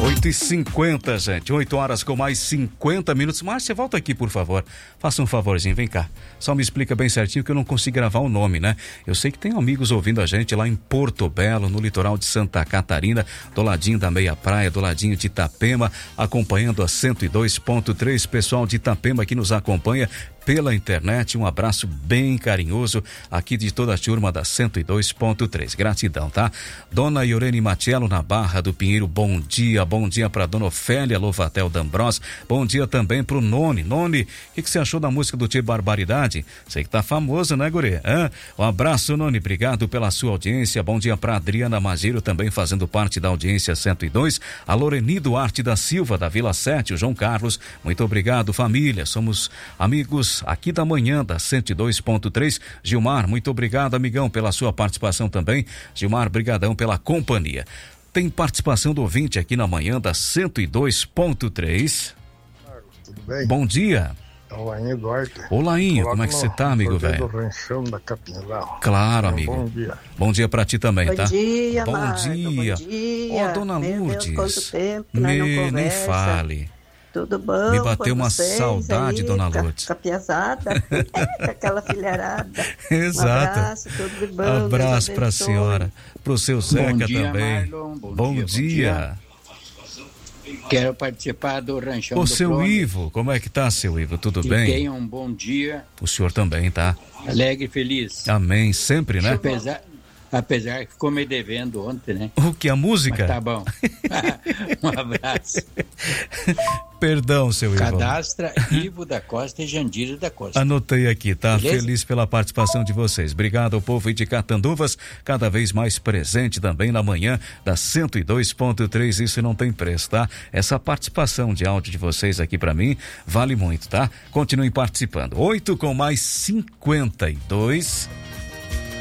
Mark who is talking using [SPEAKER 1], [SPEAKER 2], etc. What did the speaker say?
[SPEAKER 1] 8h50, gente. 8 horas com mais 50 minutos. Márcia, volta aqui, por favor. Faça um favorzinho, vem cá. Só me explica bem certinho que eu não consigo gravar o nome, né? Eu sei que tem amigos ouvindo a gente lá em Porto Belo, no litoral de Santa Catarina, do ladinho da Meia Praia, do ladinho de Itapema, acompanhando a 102.3. Pessoal de Itapema que nos acompanha pela internet, um abraço bem carinhoso aqui de toda a turma da 102.3. Gratidão, tá? Dona Iorene Matiello na Barra do Pinheiro, bom dia para Dona Ofélia Louvatel D'Ambros, bom dia também pro Noni. Noni, o que você achou da música do Tio Barbaridade? Sei que tá famoso, né, guri? Um abraço, Noni, obrigado pela sua audiência, bom dia pra Adriana Magiro, também fazendo parte da audiência 102, a Loreni Duarte da Silva, da Vila 7, o João Carlos, muito obrigado, família, somos amigos aqui da manhã da 102.3. Gilmar, muito obrigado, amigão, pela sua participação também. Gilmar, brigadão pela companhia. Tem participação do ouvinte aqui na manhã da 102.3.
[SPEAKER 2] Tudo bem?
[SPEAKER 1] Bom dia.
[SPEAKER 2] É o Lainho Duarte.
[SPEAKER 1] Ô, Lainho, como é que você tá, amigo velho?
[SPEAKER 2] Do Ranchão da Capinzal.
[SPEAKER 1] Claro, amigo.
[SPEAKER 2] Bom dia.
[SPEAKER 1] Bom dia pra ti também, tá?
[SPEAKER 3] Bom dia,
[SPEAKER 1] bom
[SPEAKER 3] Marco,
[SPEAKER 1] dia.
[SPEAKER 3] Bom dia.
[SPEAKER 1] Ó, dona Lourdes.
[SPEAKER 3] Deus, quanto tempo que nós não
[SPEAKER 1] nem
[SPEAKER 3] conversa.
[SPEAKER 1] fale.
[SPEAKER 3] Tudo bom?
[SPEAKER 1] Me bateu
[SPEAKER 3] com
[SPEAKER 1] uma
[SPEAKER 3] vocês
[SPEAKER 1] saudade,
[SPEAKER 3] aí,
[SPEAKER 1] dona Lourdes.
[SPEAKER 3] Com a piazada, com aquela filharada.
[SPEAKER 1] Exato.
[SPEAKER 3] Um abraço, tudo de bom.
[SPEAKER 1] Abraço pra senhora, pro seu Zeca
[SPEAKER 4] dia,
[SPEAKER 1] também.
[SPEAKER 4] Marlon,
[SPEAKER 1] Bom dia.
[SPEAKER 4] Quero participar do Ranchão
[SPEAKER 1] Ô,
[SPEAKER 4] do
[SPEAKER 1] seu
[SPEAKER 4] Clone.
[SPEAKER 1] Ivo, como é que tá, seu Ivo? Tudo
[SPEAKER 4] Que
[SPEAKER 1] bem?
[SPEAKER 4] tenha um bom dia,
[SPEAKER 1] O senhor também, tá?
[SPEAKER 4] alegre e feliz.
[SPEAKER 1] Amém, sempre, né?
[SPEAKER 4] Apesar que ficou me devendo ontem, né?
[SPEAKER 1] O que, a música?
[SPEAKER 4] Mas tá bom. Um abraço.
[SPEAKER 1] Perdão, seu Ivo.
[SPEAKER 4] Cadastra Ivo da Costa e Jandira da Costa.
[SPEAKER 1] Anotei aqui, tá?
[SPEAKER 4] Beleza?
[SPEAKER 1] Feliz pela participação de vocês. Obrigado ao povo de Catanduvas, cada vez mais presente também na manhã da 102.3. Isso não tem preço, tá? Essa participação de áudio de vocês aqui pra mim vale muito, tá? Continuem participando. 8 com mais 52.